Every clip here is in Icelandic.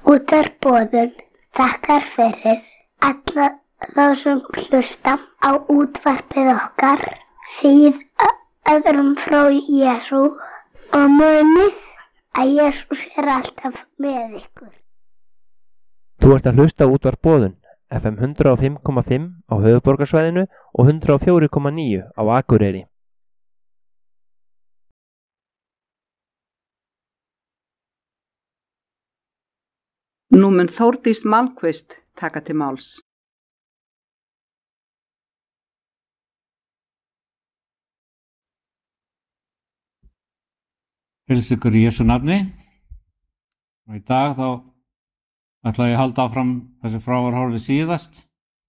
Útvarpsboðun þakkar fyrir alla þá sem hlusta á útvarpið okkar, segið öðrum frá Jesú og munið að Jesús alltaf með ykkur. Þú ert að hlusta á Útvarpsboðun, FM 105,5 á höfuðborgarsvæðinu og 104,9 á Akureyri. Nú mun Þórdís Malmquist taka til máls. Heilsa ykkur í Jesú nafni. Og í dag þá ætla ég að halda áfram þessi frá var horfið síðast.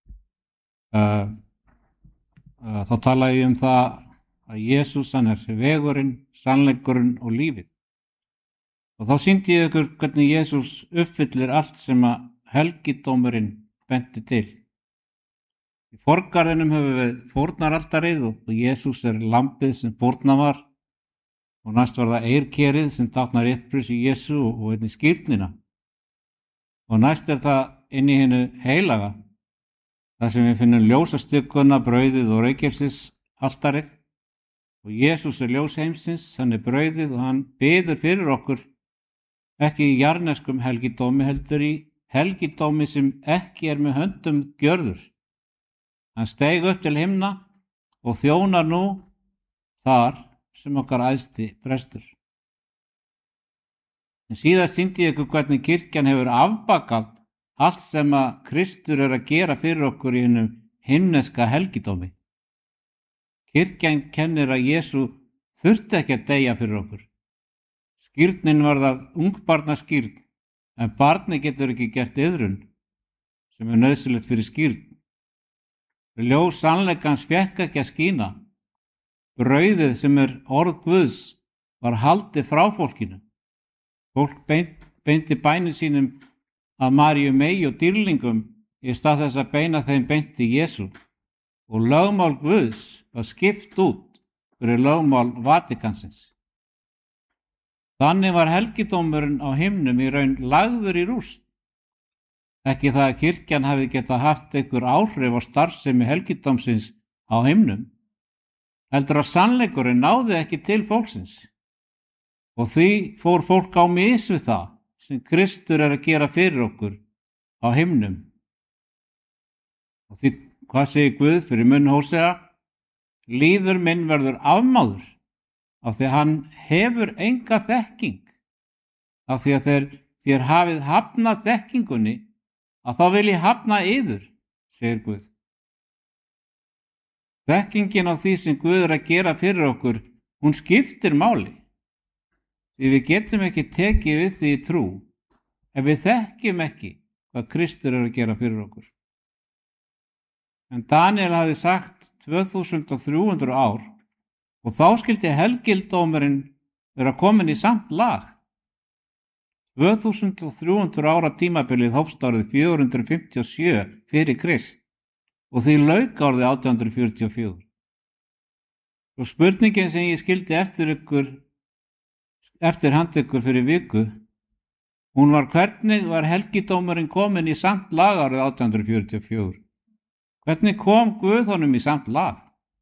Þá tala ég það að Jesús hann vegurinn, sannleikurinn og lífið. Og þá sýndi ég ykkur hvernig Jesús uppfyllir allt sem að helgidómurinn benti til. Í forgarðinum höfum við fórnaraltarið og Jesús lambið sem fórna var. Og næst var það eirkerið sem táknar uppris í Jesú og einnig skírnina. Og næst það inn í hinu heilaga, þar sem við finnum ljósastykkuna, brauðið og reykelsisaltarið. Og Jesús ljós heimsins, hann brauðið og hann biður fyrir okkur, ekki í jarðneskum helgidómi, heldur í helgidómi sem ekki með höndum gjörður. Hann steig upp til himna og þjónar nú þar sem okkar æðsti prestur. En síðan sýndi ég ykkur hvernig kirkjan hefur afbakað allt sem að Kristur að gera fyrir okkur í hinum himneska helgidómi. Kirkjan kennir að Jesú þurfti ekki að deyja fyrir okkur. Skírnin var það ungbarnaskírn, en barni getur ekki gert iðrun, sem nauðsynlegt fyrir skírn. Ljós sannleikans fékk ekki að skína. Brauðið sem orð Guðs var haldið frá fólkinu. Fólk beinti bænum sínum að Maríu mey og dýrlingum í stað þess að beina þeim beint til Jesú. Og lögmál Guðs var skipt út fyrir lögmál Vatikansins. Þannig var helgidómurinn á himnum í raun lagður í rúst. Ekki það að kirkjan hafi getað haft einhver áhrif á starfsemi helgidómsins á himnum, heldur að sannleikurinn náði ekki til fólksins. Og því fór fólk á mis við það sem Kristur að gera fyrir okkur á himnum. Og því, hvað segir Guð fyrir munn Hósea? Líður minn verður afmáður, af því að hann hefur enga þekking, af því að þér hafið hafnað þekkingunni, að þá vil ég hafna yður, segir Guð. Þekkingin á því sem Guð að gera fyrir okkur, hún skiptir máli. Því við getum ekki tekið við því í trú, ef við þekkjum ekki hvað Kristur að gera fyrir okkur. En Daniel hafði sagt 2300 ár, og þá skildi helgidómurinn vera komin í samt lag. 2300 ára tímabilið hófst árið 457 fyrir Krist og því lauk árið 1844. Og spurningin sem ég skildi eftir hand ykkur fyrir viku, hún var hvernig var helgidómurinn komin í samt lag árið 1844? Hvernig kom Guð honum í samt lag?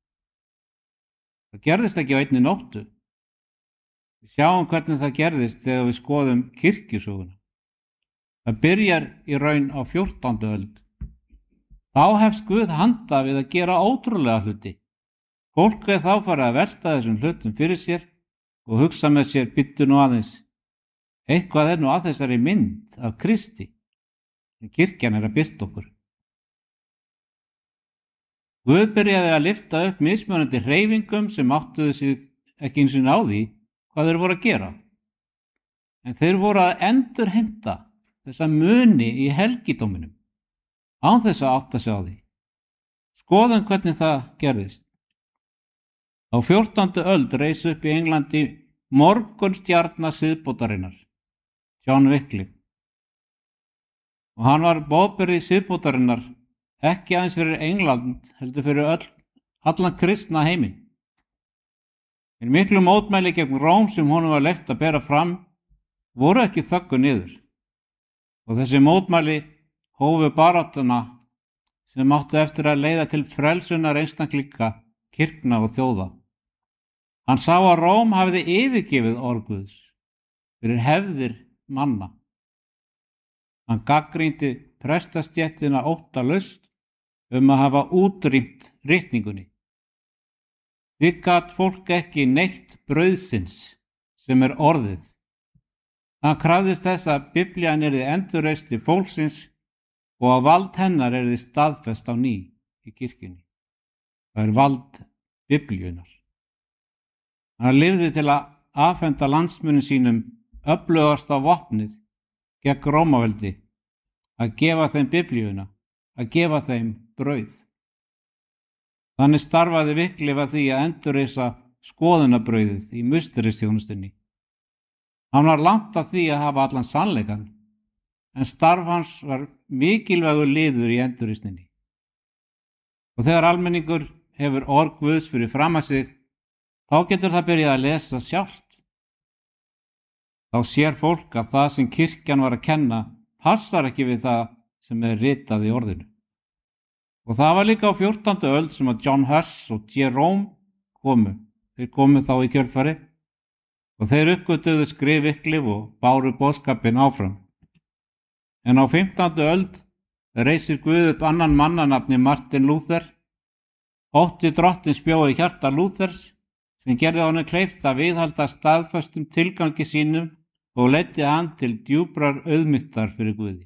Það gerðist ekki á einni nóttu. Við sjáum hvernig það gerðist þegar við skoðum kirkjusöguna. Það byrjar í raun á 14. öld. Þá hefst Guð handa við að gera ótrúlega hluti. Fólk þá farið að velta þessum hlutum fyrir sér og hugsa með sér, bíddu nú aðeins. Eitthvað nú að þessari mynd af Kristi, en kirkjan að birta okkur. Guð byrjaði að lyfta upp mismunandi hreyfingum sem áttuðu sig ekki eins og á því hvað þeir voru að gera. En þeir voru að endurheimta þessa muni í helgidóminum, án þess að átta sig á því. Skoðum hvernig það gerðist. Á 14. öld reis upp í Englandi morgunstjarna siðbótarinnar, John Wycliffe. Og hann var boðberi siðbótarinnar, ekki aðeins fyrir England, heldur fyrir allan kristna heiminn. En miklu mótmæli gegn Róm sem honum var leyft að bera fram voru ekki þöggu niður. og þessi mótmæli hófu baráttuna sem áttu eftir að leiða til frelsunar einstaklinga, kirkna og þjóða. Hann sá að Róm hafiði yfirgefið orð Guðs fyrir hefðir manna. Hann gagnrýndi prestastéttina óttalaust að hafa útrýmt ritningunni. Því gat fólk ekki neytt brauðsins sem orðið. Hann krafðist þess að Biblían yrði endurreist til fólksins og að vald hennar yrði staðfest á ný í kirkjunni. Það vald Biblíunar. Hann lifði til að afhenda landsmönnum sínum öflugasta vopnið gegn Rómaveldi, að gefa þeim Biblíuna, að gefa þeim brauð. Þannig starfaði Wycliffe að því að endurreisa skoðunabrauðið í musterisþjónustunni. Hann var langt að því að hafa allan sannleikann, en starf hans var mikilvægur liður í endurreisninni. Og þegar almenningur hefur orð Guðs fyrir fram að sig, þá getur það byrjað að lesa sjálft. Þá sér fólk að það sem kirkjan var að kenna passar ekki við það sem ritað í orðinu. Og það var líka á 14. öld sem að John Huss og Jerome komu. Þeir komu þá í kjölfarið og þeir uppgötuðu skrif Wycliffe og báru boðskapinn áfram. En á 15. öld reisir Guð upp annan mannanafni Martin Luther. Ótti drottins bjó í hjarta Luthers sem gerði honum kleift að viðhalda staðföstum tilgangi sínum og leiddi hann til djúprar auðmýktar fyrir Guði.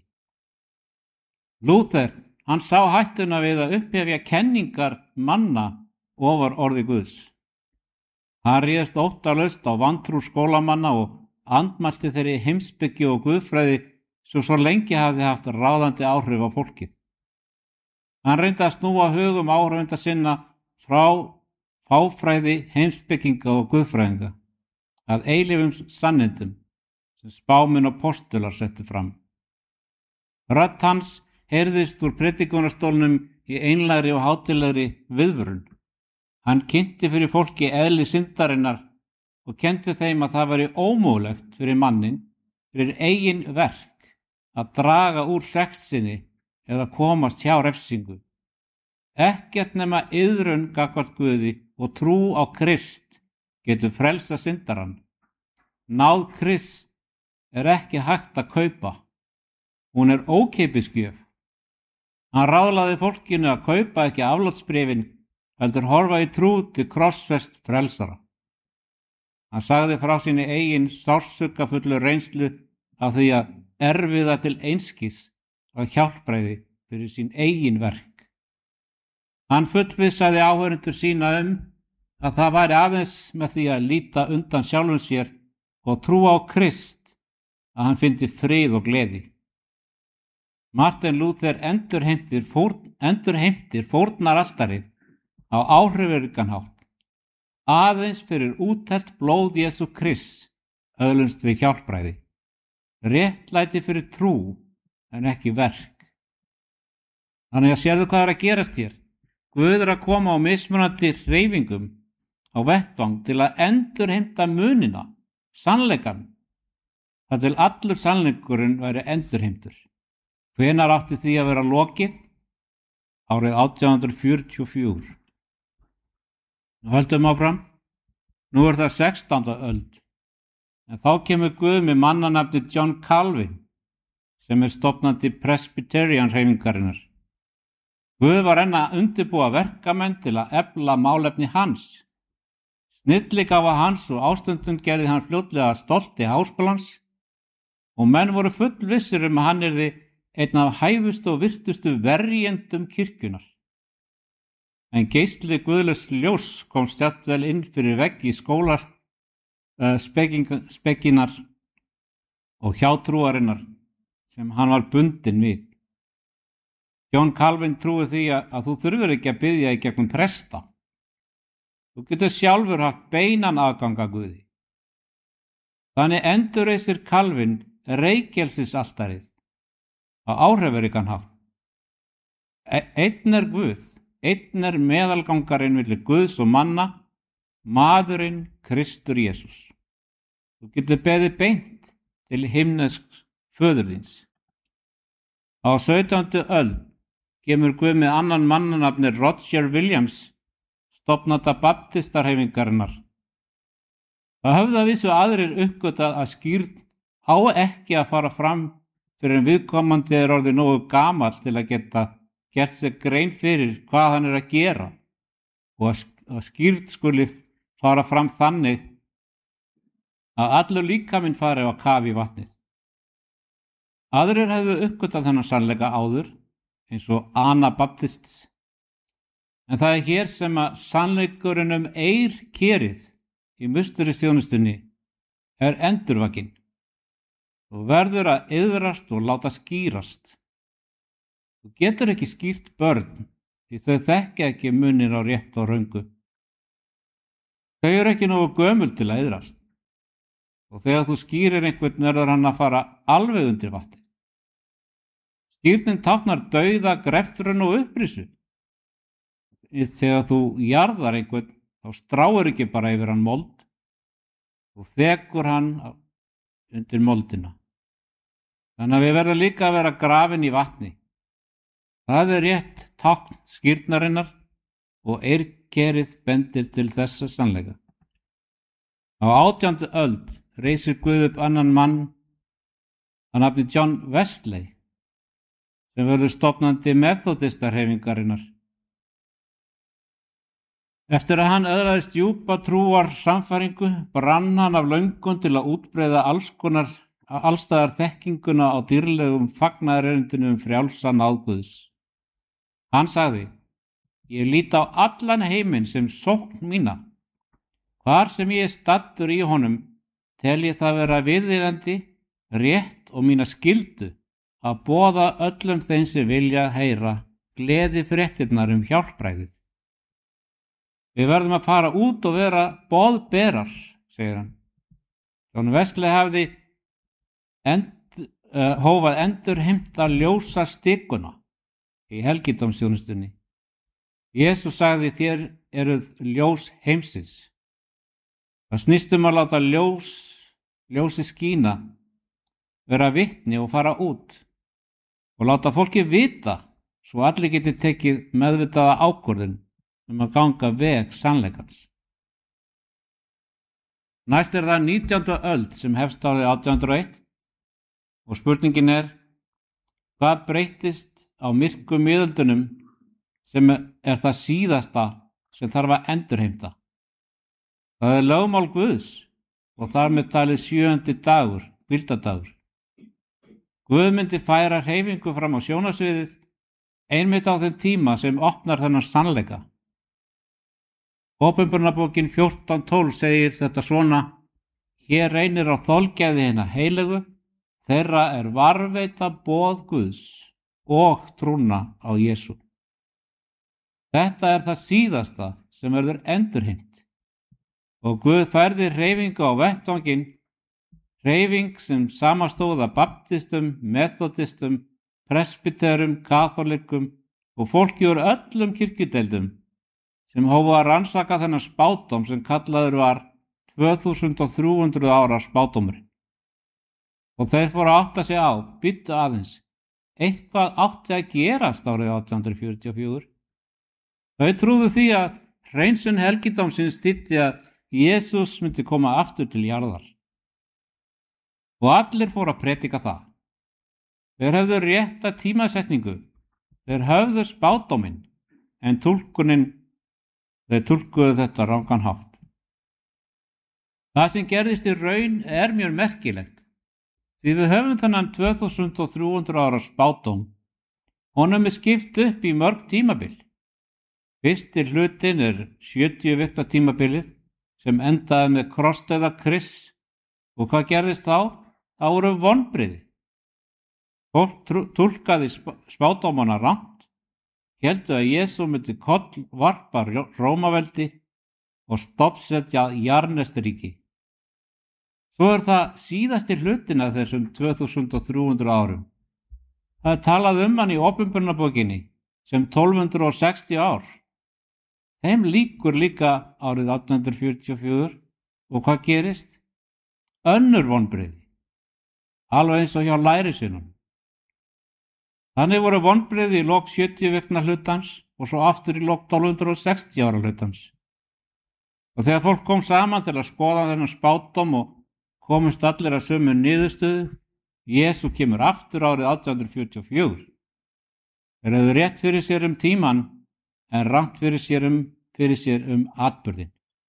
Luther, hann sá hættuna við að upphefja kenningar manna ofar orði Guðs. Hann réðst óttalaust á vantrú skólamanna og andmælti þeirri heimspeki og guðfræði svo lengi hafði haft ráðandi áhrif á fólkið. Hann reyndi að snúa hugum áhrifenda sinna frá fáfræði, heimspekinga og guðfræðinga að eilífum sannindum sem spámenn og postular settu fram. Rödd hans heyrðist úr predikunarstólnum í einlægri og hátilegri viðvörun. Hann kynnti fyrir fólki eðli syndarinnar og kenndi þeim að það væri ómögulegt fyrir mannin, fyrir eigin verk, að draga úr sekt sinni eða komast hjá refsingu. Ekkert nema iðrun gagnvart Guði og trú á Krist getur frelsa syndarann. Náð Krist ekki hægt að kaupa. Hún ókeypis gjöf. Hann ráðlaði fólkinu að kaupa ekki aflátsbréfin, heldur horfa í trú til krossfest frelsara. Hann sagði frá sinni eigin sársaukafullu reynslu af því að erfiða til einskis að hjálpræði fyrir sín eigin verk. Hann fullvissaði áhörendur sína að það væri aðeins með því að líta undan sjálfum sér og trúa á Krist að hann fyndi frið og gleði. Martin Luther endurheimtir fórnaraltarið á áhrifaríkan hátt. Aðeins fyrir útelt blóð Jesú Krists öðlumst við hjálpræði. Réttlæti fyrir trú en ekki verk. Þannig að sérðu hvað að gerast hér. Guð að koma á mismunandi hreyfingum á vettvang til að endurheimta munina, sannleikann. Það til allur sannleikurinn væri endurheimtur. Hvenær átti því að vera lokið? Árið 1844. Nú höldum áfram. Nú það 16. öld. En þá kemur Guð með mannanafni John Calvin, sem stofnandi Presbyterian hreyfingarinnar. Guð var enn að undirbúa verkamenn til að efla málefni hans. Snilligáfa hans og ástundum gerði hann fljótlega stolti háskólans og menn voru fullvissir að hann yrði einn af hæfustu og virtustu verjendum kirkjunar. En geisli guðlaus ljós kom stjættvel inn fyrir veggi skólas spekinar og hjátrúarinnar sem hann var bundinn við. John Calvin trúi því að þú þurfir ekki að biðja í gegnum presta. Þú getur sjálfur haft beinan aðgang að Guði. Þannig endurreisir Calvin reykelsisaltarið á áhrifaríkan hátt. Einn Guð, einn meðalgangarinn milli Guðs og manna, maðurinn Kristur Jesús. Þú getur beðið beint til himnesks föður þíns. Á 17. öld kemur Guð með annan mannanafni Roger Williams, stofnanda baptistarhefingarinnar. Það höfðu að vísu aðrir uppgötvað að skírn á ekki að fara fram fyrir en viðkomandi orðið nógu gamall til að geta gert sér grein fyrir hvað hann að gera og að skírn skuli fara fram þannig að allur líkaminn fari á kaf í vatnið. Aðrir hefðu uppgötvað þennan sannleika áður, eins og Anabaptists, en það hér sem að sannleikurinn eirkerið í musturistjónustunni endurvakinn. Þú verður að iðrast og láta skýrast. Þú getur ekki skýrt börn, því þau þekki ekki muninn á rétt og röngu. Þau eru ekki nógu gömul til að iðrast. Og þegar þú skýrir einhvern verður hann að fara alveg undir vatnið. Skýrnin táknar dauða, greftrun og upprisu. Þegar þú jarðar einhvern, þá stráir ekki bara yfir hann mold, þú þekur hann undir moldina. Þannig að við verðum líka að vera grafin í vatni. Það er rétt tákn skýrnarinnar og eirkerið bendir til þessa sannleika. Á 18. öld reisir Guð upp annan mann að nafni John Wesley, sem verður stofnandi methodistarhefingarinnar. Eftir að hann öðlaðist djúpa trúar sannfæringu brann hann af löngun til að útbreiða allstaðar þekkinguna á dýrlegum fagnaðarerindinu frjálsa náð Guðs. Hann sagði: Ég lít á allan heiminn sem sókn mína. Hvar sem ég stattur í honum tel ég það vera viðeigandi, rétt og mína skyldu að boða öllum þeim sem vilja heyra gleði fréttirnar hjálpræðið. Við verðum að fara út og vera boðberar, segir hann. John Wesley hafði hófað endurheimta ljósa stikuna í helgidómsþjónustunni. Jesús sagði: Þér eruð ljós heimsins. Það snýst að láta ljósi skína, vera vitni og fara út og láta fólki vita svo allir geti tekið meðvitaða ákvörðun að ganga veg sannleikans. Næst er það 19. öld sem hefst árið 1801 og spurningin er: hvað breyttist á myrku miðöldunum sem er það síðasta sem þarf að endurheimta? Það er lögmál Guðs og þar með talið 7. dagur, hvíldadagur. Guð myndi færa hreyfingu fram á sjónarsviðið einmitt á þeim tíma sem opnar þennan sannleika. Åpenbarunarbókin 14:12 segir þetta svona: Hér reynir á þolgæði hinna heilögu, þeirra er varðveita boð Guðs og trúna á Jesú. Þetta er það síðasta sem verður endurheimt. Og Guð færði hreyfingu á vettvanginn, hreyfing sem samastóða baptistum, methodistum, presbyterum, katholikum og fólki úr öllum kirkjudeildum sem hófu að rannsaka þennan spádóm sem kallaður var 2300 ára spádómurinn. Og þeir fóru að átta sig á, bíddu aðeins, eitthvað átti að gerast árið 1844. Þau trúðu því að hreinsun helgidómsins þýddi að Jesús myndi koma aftur til jarðar. Og allir fóru að predika það. Þeir höfðu rétta tímasetningu, þeir höfðu spádóminn, en þeir túlkuðu þetta rangan hátt. Það sem gerðist í raun er mjög merkilegt, því við höfum þennan 2300 ára spádóm. Honum er skipt upp í mörg tímabil. Fyrsti hlutin er 70 vikna tímabilið sem endaði með krossdauða Krists. Og hvað gerðist þá? Það voru vonbrigði. Fólk túlkaði spádómana rangt, héldu að Jesú myndi kollvarpa Rómaveldi og stoppsetja Jarnesteríki. Svo er það síðasti hlutin af þessum 2300 árum. Það er talað hann í Åpenbarunarbókinni sem 1260 ár. Þeim lýkur líka árið 1844 og hvað gerist? Önnur vonbrigði, alveg eins og hjá lærisveinunum. Þannig voru vonbrigði í lok 70 vikna hlutans og svo aftur í lok 1260 ára hlutans. Og þegar fólk kom saman til að skoða þennan spádóm og komust allir að sömu niðurstöðu, Jesú kemur aftur árið 1844. Þeir hefðu rétt fyrir sér tíman en rangt fyrir sér atburðinn.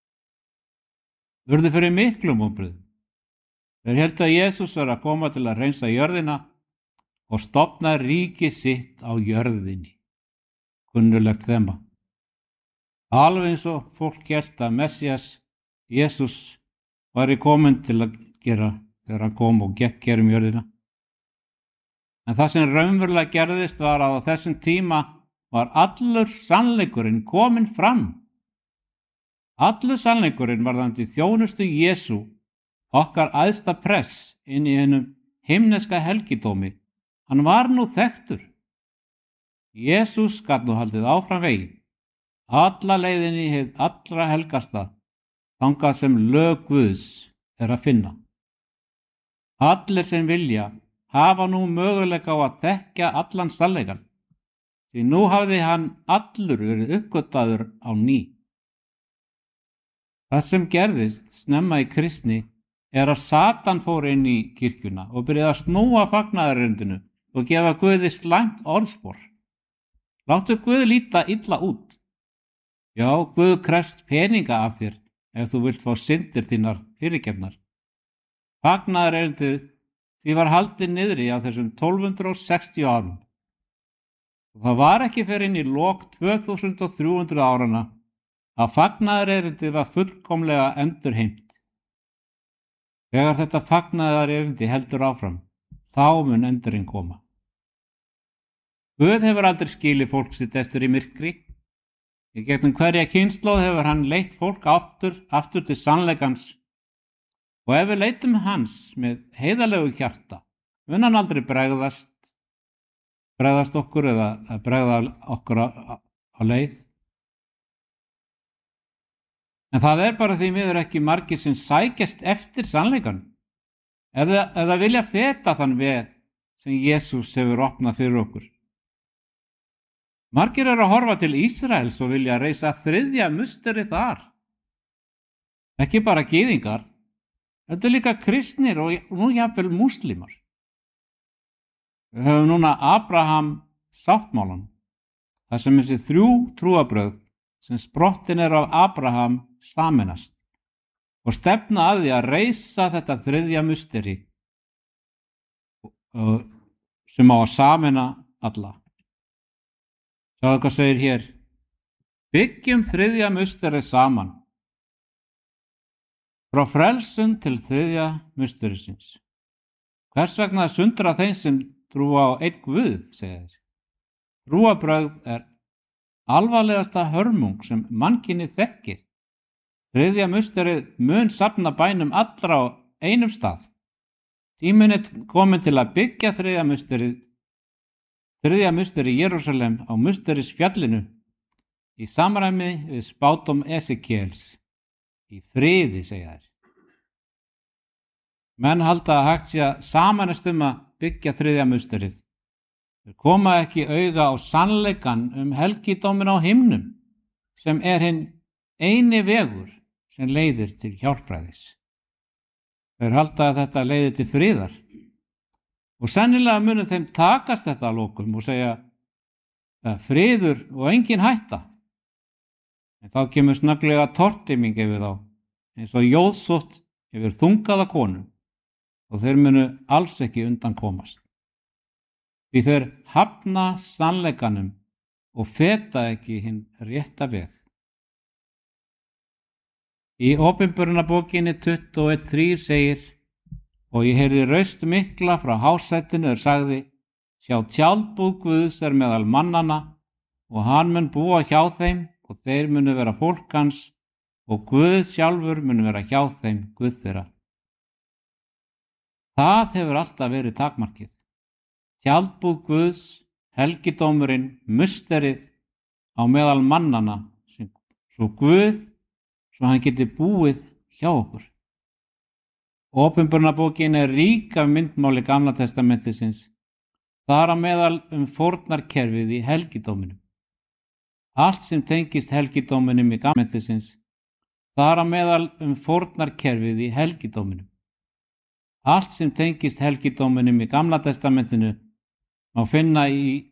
Urðu fyrir miklum vonbrigðum. Þeir héldu að Jesús var að koma til að hreinsa jörðina og stofna ríki sitt á jörðinni. Kunnulegt þema. Alveg eins og fólk hélt að Messías, Jesús, væri kominn til að gera þegar hann kom og gekk jörðina. En það sem raunverulega gerðist var að á þessum tíma var allur sannleikurinn kominn fram. Allur sannleikurinn varðandi þjónustu Jesú, okkar æðsta press inn í einum himneska helgidómi, hann var nú þekktur. Jesús gat nú haldið áfram veginn, alla leiðinni hið allra helgasta, þangað sem lög Guðs að finna. Allir sem vilja hafa nú möguleika á að þekkja allan sannleikann, því nú hafði hann allur verið uppgötvaður á ný. Það sem gerðist snemma í kristni að Satan fór inn í kirkjuna og byrjaði að snúa fagnaðarerindinu og gefa Guði slæmt orðspor. Láttu Guð líta illa út. Já, Guð krefst peninga af þér ef þú vilt fá syndir þínar fyrirgefnar. Fagnaðarerindið því var haldið niðri á þessum 1260 árum. Og það var ekki fyrir inn í lok 2300 árana að fagnaðarerindið var fullkomlega endurheimt. Þegar þetta fagnaðarerindi heldur áfram, þá mun endurinn koma. Guð hefur aldrei skilið fólk sitt eftir í myrkri. Í gegnum hverja kynslóð hefur hann leitt fólk aftur til sannleikans. Og ef við leitum hans með heiðarlegu hjarta, mun hann aldrei bregðast okkur eða bregða okkur á leið. En það bara því miður ekki margir sem sækjast eftir sannleikan, eða vilja feta þann veg sem Jesús hefur opnað fyrir okkur. Margir að horfa til Ísraels og vilja reisa 3. musteri þar. Ekki bara gyðingar, þetta líka kristnir og nú jafnvel múslimar. Við höfum núna Abraham sáttmálan, þar sem þessi 3 trúarbrögð sem sprottin af Abraham sameinast og stefna að því að reisa þetta 3. musteri sem á að sameina alla. Sjáðu hvað segir hér. Byggjum 3. musterið saman. Frá frelsun til 3. musterisins. Hvers vegna sundra þeim sem trúa á einn Guð, segir þeir. Trúarbrögð alvarlegasta hörmung sem mannkynið þekkir. 3. musterið mun safna bænum allra á einum stað. Tíminn komin til að byggja 3. musterið. 3. musteri Jerúsalem á musterisfjallinu í samræmi við spádóm Esekiels. Í friði, segja þeir. Menn halda að hægt sé að samanast að byggja 3. musterið. Þeir koma ekki auga á sannleikan helgidómin á himnum, sem hinn eini vegur sem leiðir til hjálpræðis. Þeir halda að þetta leiðir til friðar. Og sennilega munum þeim takast þetta að lokum og segja friður og engin hætta. En þá kemur snögglega tortiming yfir þá, eins og jóðsótt yfir þungaða konu, og þeir munu alls ekki undan komast. Því þeir hafna sannleikanum og feta ekki hinn rétta veg. Í Opinberunarbókinni 21:3 segir: Og ég heyrði raust mikla frá hásætinu sagði: Sjá, tjaldbúð Guðs meðal mannanna, og hann mun búa hjá þeim, og þeir munu vera fólk hans, og Guð sjálfur munu vera hjá þeim, Guð þeirra. Það hefur alltaf verið takmarkið. Tjaldbúð Guðs, helgidómurinn, musterið á meðal mannanna, svo Guð, svo hann geti búið hjá okkur. Opinberunarbókin rík af myndmáli Gamla testamentisins Þar á meðal fórnarkerfið í helgidóminum. Allt sem tengist helgidóminum í Gamla testamentisins. Þar á meðal fórnarkerfið í helgidóminum. Allt sem tengist helgidóminum í Gamla testamentinu má finna í